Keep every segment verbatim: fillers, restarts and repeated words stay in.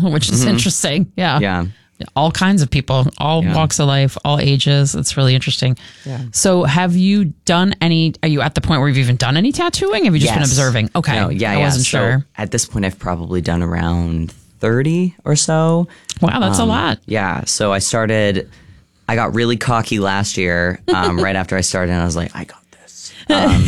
which is mm-hmm. interesting. Yeah. Yeah. All kinds of people, all yeah. walks of life, all ages. It's really interesting. Yeah. So have you done any, are you at the point where you've even done any tattooing? Have you just yes. been observing? Okay. No, yeah, I yeah. wasn't so sure. At this point, I've probably done around thirty or so. Wow, that's um, a lot. Yeah. So I started, I got really cocky last year, um, right after I started, and I was like, I got this. Um,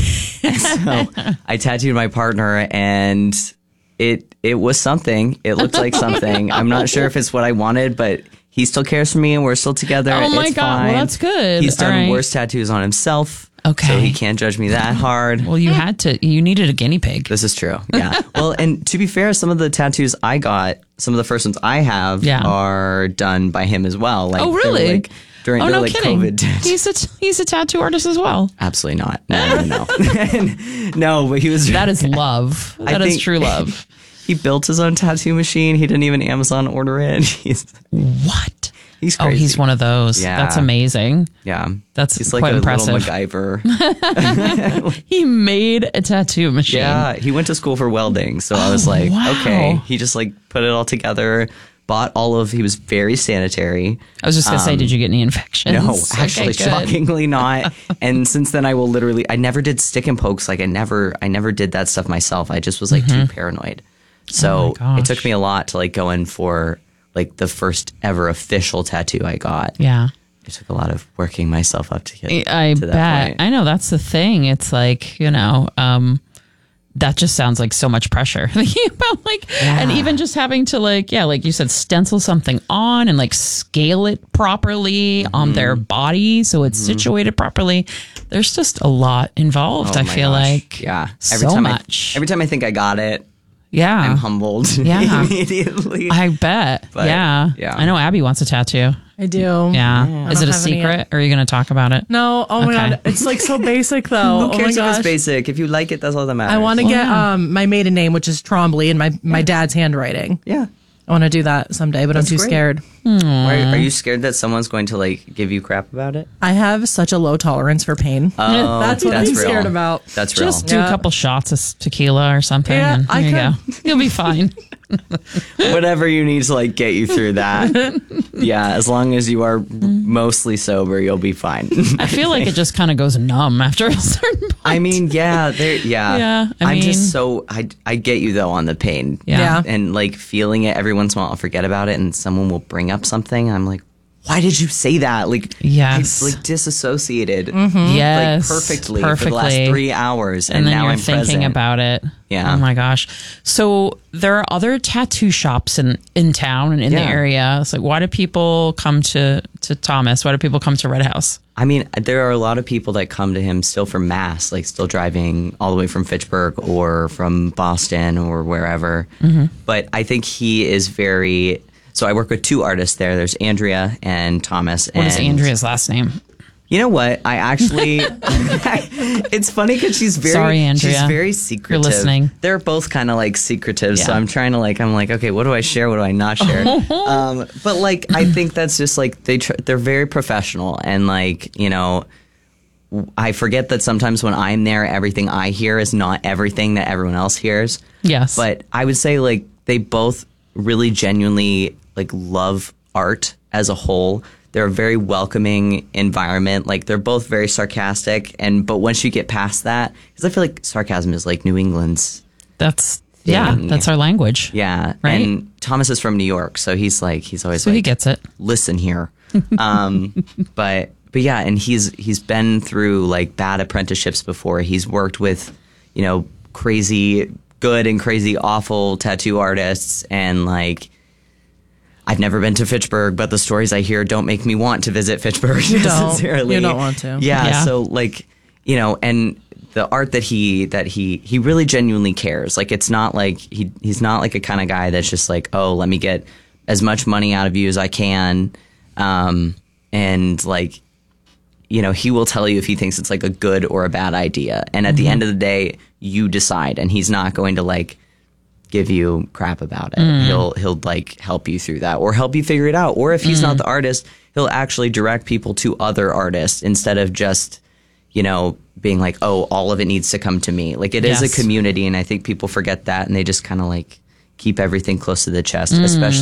so I tattooed my partner, and it it was something. It looked like something. I'm not sure if it's what I wanted, but he still cares for me, and we're still together. Oh my it's God, fine. well, that's good. He's done right. worse tattoos on himself. Okay. So he can't judge me that hard. Well, you had to, you needed a guinea pig. This is true. Yeah. Well, and to be fair, some of the tattoos I got, some of the first ones I have yeah. are done by him as well. Like, oh, really? Like, during oh, the no like kidding. COVID days. He's a, he's a tattoo artist as well. Absolutely not. No, no, no. No, but he was. That is love. That is true love. He built his own tattoo machine. He didn't even Amazon order it. He's, what? He's crazy. Oh, he's one of those. Yeah. That's amazing. Yeah. That's he's like quite a impressive. little MacGyver. He made a tattoo machine. Yeah. He went to school for welding. So oh, I was like, wow. okay. He just like put it all together. Bought all of, he was very sanitary. I was just going to um, say, did you get any infections? No, actually, okay, shockingly not. And since then, I will literally, I never did stick and pokes. Like I never, I never did that stuff myself. I just was like mm-hmm. too paranoid. So oh it took me a lot to like go in for like the first ever official tattoo I got. Yeah. It took a lot of working myself up to get I to bet. that point. I know that's the thing. It's like, you know, um, that just sounds like so much pressure. Thinking about like, yeah. and even just having to like, yeah, like you said, stencil something on and like scale it properly mm-hmm. on their body so it's mm-hmm. situated properly. There's just a lot involved. Oh I feel gosh. like yeah, every so time much. I, every time I think I got it, yeah, I'm humbled yeah. immediately. I bet. But, yeah. yeah. I know Abby wants a tattoo. I do. Yeah. yeah. Is it a secret or are you going to talk about it? No. Oh my okay. God. It's like so basic though. Who cares oh if it's basic? If you like it, that's all that matters. I want to well, get yeah. um my maiden name, which is Trombley, and my, my yeah. dad's handwriting. Yeah. I want to do that someday, but That's I'm too great. scared. Why, are you scared that someone's going to like give you crap about it? I have such a low tolerance for pain. Oh, that's what that's I'm real. scared about. That's real. Just do Yeah. a couple shots of tequila or something. Yeah, and I there you could. go. You'll be fine. Whatever you need to like get you through that. Yeah, as long as you are mostly sober, you'll be fine. I feel like it just kind of goes numb after a certain point. I mean, yeah, there, yeah. Yeah, I I'm mean- just so I I get you though on the pain. Yeah. Yeah. And like feeling it every once in a while, I'll forget about it, and someone will bring up something. I'm like, why did you say that? Like, Yes. it's like disassociated, Yes, like perfectly, perfectly for the last three hours, and, and then now you're I'm thinking present. about it. Yeah. Oh my gosh. So there are other tattoo shops in, in town and in the Yeah. area. It's like, why do people come to, to Thomas? Why do people come to Red House? I mean, there are a lot of people that come to him still from Mass, like still driving all the way from Fitchburg or from Boston or wherever. Mm-hmm. But I think he is very. So I work with two artists there. There's Andrea and Thomas. What and is Andrea's last name? You know what? I actually. It's funny because she's very. Sorry, Andrea. She's very secretive. You're listening. They're both kind of like secretive. So Yeah. I'm trying to like. I'm like, okay, what do I share? What do I not share? um, but like, I think that's just like they. Tr- they're very professional and like you know. I forget that sometimes when I'm there, everything I hear is not everything that everyone else hears. Yes. But I would say like they both really genuinely like love art as a whole. They're a very welcoming environment. Like they're both very sarcastic. And but once you get past that, because I feel like sarcasm is like New England's. That's, yeah, thing. that's our language. Yeah. Right? And Thomas is from New York. So he's like, he's always So like, he gets it. listen here. Um, but but yeah, and he's he's been through like bad apprenticeships before. He's worked with, you know, crazy good and crazy awful tattoo artists, and like I've never been to Fitchburg, but the stories I hear don't make me want to visit Fitchburg You don't. necessarily. You don't want to. Yeah, Yeah. so like, you know, and the art that he that he he really genuinely cares. Like it's not like he he's not like a kind of guy that's just like, oh, let me get as much money out of you as I can. Um, and like, you know, he will tell you if he thinks it's like a good or a bad idea. And at mm-hmm. the end of the day, you decide, and he's not going to like give you crap about it. Mm. He'll, he'll like help you through that or help you figure it out. Or if he's mm. not the artist, he'll actually direct people to other artists instead of just, you know, being like, oh, all of it needs to come to me. Like it yes. is a community. And I think people forget that and they just kind of like keep everything close to the chest, mm. especially